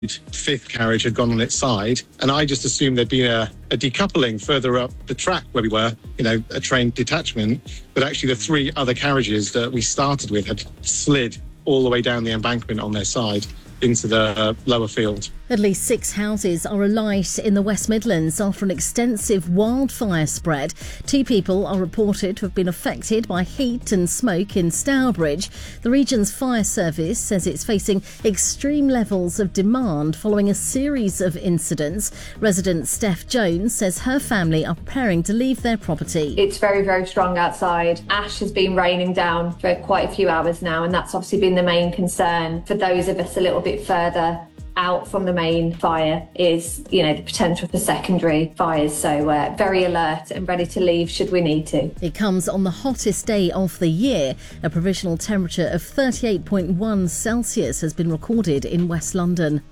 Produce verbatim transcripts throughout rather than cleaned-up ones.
fifth carriage had gone on its side, and I just assumed there'd been a, a decoupling further up the track where we were, you know, a train detachment, but actually the three other carriages that we started with had slid all the way down the embankment on their side into the lower field. At least six houses are alight in the West Midlands after an extensive wildfire spread. Two people are reported to have been affected by heat and smoke in Stourbridge. The region's fire service says it's facing extreme levels of demand following a series of incidents. Resident Steph Jones says her family are preparing to leave their property. It's very, very strong outside. Ash has been raining down for quite a few hours now, and that's obviously been the main concern for those of us a little bit further out from the main fire is, you know, the potential for secondary fires. So uh, very alert and ready to leave should we need to. It comes on the hottest day of the year. A provisional temperature of thirty-eight point one Celsius has been recorded in West London.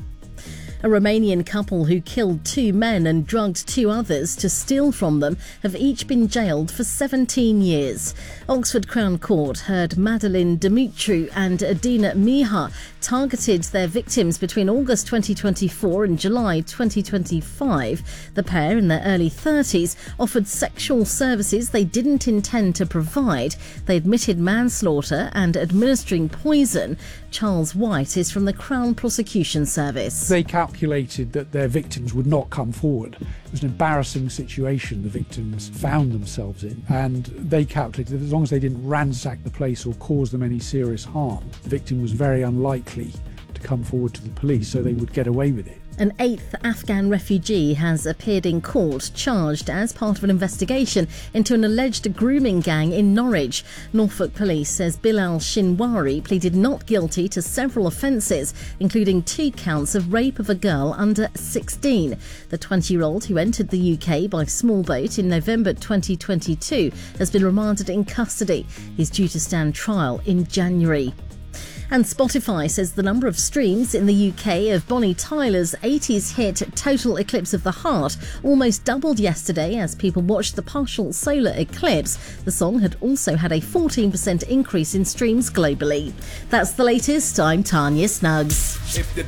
A Romanian couple who killed two men and drugged two others to steal from them have each been jailed for seventeen years. Oxford Crown Court heard Madeleine Dumitru and Adina Miha targeted their victims between August twenty twenty-four and July twenty twenty-five. The pair, in their early thirties, offered sexual services they didn't intend to provide. They admitted manslaughter and administering poison. Charles White is from the Crown Prosecution Service. They calculated that their victims would not come forward. It was an embarrassing situation the victims found themselves in, and they calculated that as long as they didn't ransack the place or cause them any serious harm, the victim was very unlikely to come forward to the police, so they would get away with it. An eighth Afghan refugee has appeared in court, charged as part of an investigation into an alleged grooming gang in Norwich. Norfolk Police says Bilal Shinwari pleaded not guilty to several offences, including two counts of rape of a girl under sixteen. The twenty-year-old, who entered the U K by small boat in November twenty twenty-two, has been remanded in custody. He's due to stand trial in January. And Spotify says the number of streams in the U K of Bonnie Tyler's eighties hit Total Eclipse of the Heart almost doubled yesterday as people watched the partial solar eclipse. The song had also had a fourteen percent increase in streams globally. That's the latest. I'm Tanya Snuggs.